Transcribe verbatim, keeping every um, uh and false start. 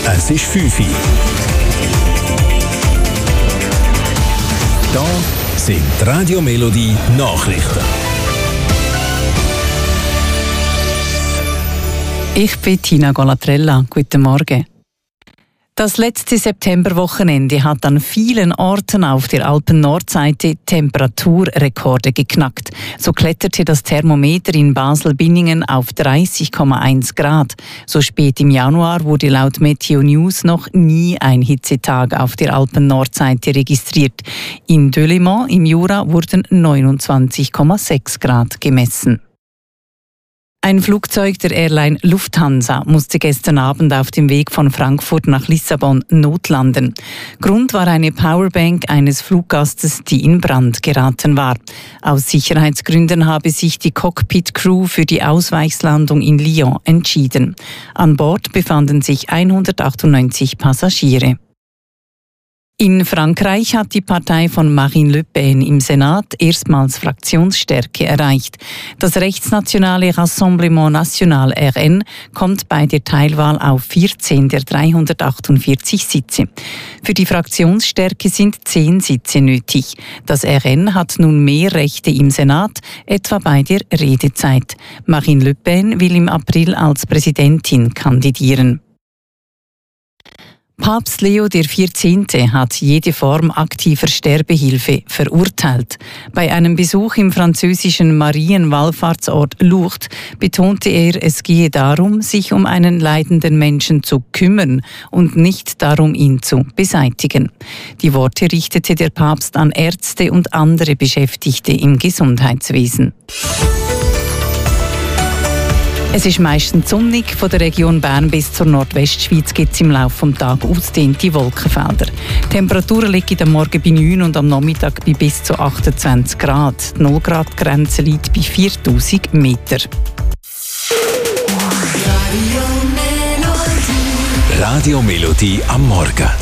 Es ist fünf Uhr. Da sind die Radio Melodie Nachrichten. Ich bin Tina Golatrella. Guten Morgen. Das letzte Septemberwochenende hat an vielen Orten auf der Alpen-Nordseite Temperaturrekorde geknackt. So kletterte das Thermometer in Basel-Binningen auf dreißig Komma eins Grad. So spät im Januar wurde laut Meteo News noch nie ein Hitzetag auf der Alpen-Nordseite registriert. In Delémont im Jura wurden neunundzwanzig Komma sechs Grad gemessen. Ein Flugzeug der Airline Lufthansa musste gestern Abend auf dem Weg von Frankfurt nach Lissabon notlanden. Grund war eine Powerbank eines Fluggastes, die in Brand geraten war. Aus Sicherheitsgründen habe sich die Cockpit-Crew für die Ausweichslandung in Lyon entschieden. An Bord befanden sich hundertachtundneunzig Passagiere. In Frankreich hat die Partei von Marine Le Pen im Senat erstmals Fraktionsstärke erreicht. Das rechtsnationale Rassemblement National R N kommt bei der Teilwahl auf vierzehn der dreihundertachtundvierzig Sitze. Für die Fraktionsstärke sind zehn Sitze nötig. Das R N hat nun mehr Rechte im Senat, etwa bei der Redezeit. Marine Le Pen will im April als Präsidentin kandidieren. Papst Leo der vierzehnte hat jede Form aktiver Sterbehilfe verurteilt. Bei einem Besuch im französischen Marienwallfahrtsort Lourdes betonte er, es gehe darum, sich um einen leidenden Menschen zu kümmern und nicht darum, ihn zu beseitigen. Die Worte richtete der Papst an Ärzte und andere Beschäftigte im Gesundheitswesen. Es ist meistens sonnig. Von der Region Bern bis zur Nordwestschweiz gibt es im Laufe des Tages ausgedehnte Wolkenfelder. Die Temperaturen liegen am Morgen bei neun und am Nachmittag bei bis zu achtundzwanzig Grad. Die null Grad Grenze liegt bei viertausend Meter. Radio Melodie am Morgen.